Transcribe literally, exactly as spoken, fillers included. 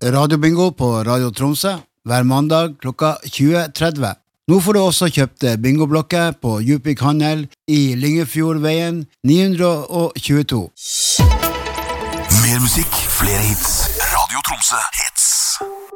radiobingo på Radio Tromsø hver mandag klokka tjue tretti. Nå får du også kjøpt bingoblokker på Djupvik Handel i Lyngefjordveien ni hundre tjueto. Mer musikk, flere hits. Radio Tromsø heter